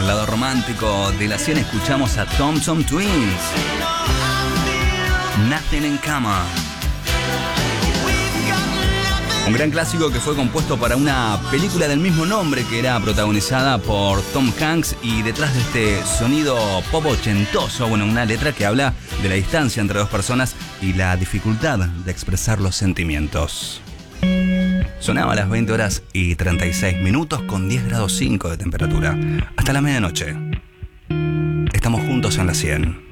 el lado romántico de la 100 escuchamos a Thompson Twins. Nothing in Common. Un gran clásico que fue compuesto para una película del mismo nombre que era protagonizada por Tom Hanks, y detrás de este sonido pop ochentoso, bueno, una letra que habla de la distancia entre dos personas y la dificultad de expresar los sentimientos. Sonaba a las 20 horas y 36 minutos con 10 grados 5 de temperatura. Hasta la medianoche. Estamos juntos en la 100.